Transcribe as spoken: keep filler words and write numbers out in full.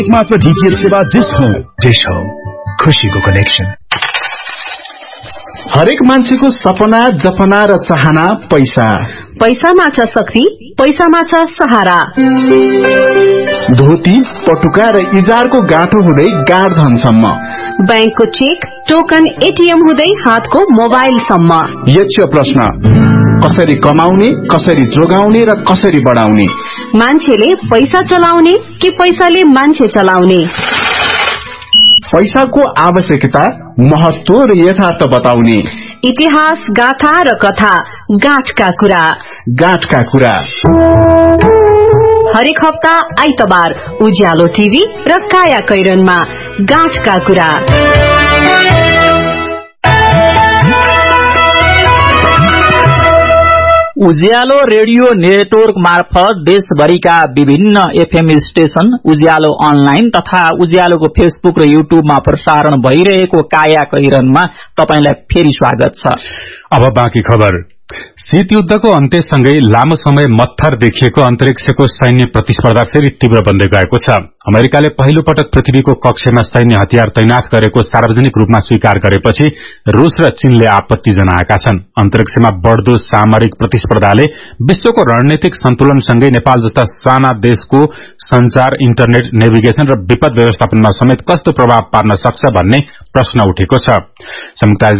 एकमात्र डीटीएच सेवा dish home. Dish home, खुशीको कनेक्सन। हरेक मान्छेको सपना, जपना र चाहना पैसा। पैसामा छ शक्ति, पैसामा छ सहारा। धोती, पटुका र इजारको गाँठो हुँदै गाड धनसम्म, बैंकको चेक, टोकन, एटीएम हुँदै हातको मोबाइलसम्म। यक्ष प्रश्न, कसरी कमाउने, कसरी जोगाउने र कसरी बढाउने? मान्छेले पैसा चलाउने कि पैसाले मान्छे चलाउने? पैसाको आवश्यकता, महत्व र यथार्थ बताउने। इतिहास, गाथा र कथा, गाँठका कुरा। गाँठका कुरा हरेक हप्ता आइतबार उज्यालो टिभी र काया कैरनमा गाँठका कुरा। उज्यालो रेडियो नेटवर्क मार्फत देशभरिका विभिन्न एफएम स्टेशन, उज्यालो अनलाइन तथा उज्यालोको फेसबुक र युट्युबमा प्रसारण भइरहेको काया कैरनमा तपाईलाई फेरि स्वागत छ। अब बाँकी खबर। शीत युद्धको अन्त्यसँगै लामो समय मत्थर देखिएको अन्तरिक्षको सैन्य प्रतिस्पर्धा फेरि तीव्र बन्दै गएको छ। अमेरिकाले पहिलो पटक पृथ्वीको कक्षमा सैन्य हतियार तैनाथ गरेको सार्वजनिक रूपमा स्वीकार गरेपछि रूस र चीनले आपत्ति जनाएका छन्। अन्तरिक्षमा बढ़दो सामरिक प्रतिस्पर्धाले विश्वको रणनीतिक सन्तुलनसँगै नेपाल जस्ता साना देशको संचार, इन्टरनेट, नेभिगेशन र विपद व्यवस्थापनमा समेत कस्तो प्रभाव पार्न सक्छ भन्ने प्रश्न उठेको छ। संयुक्त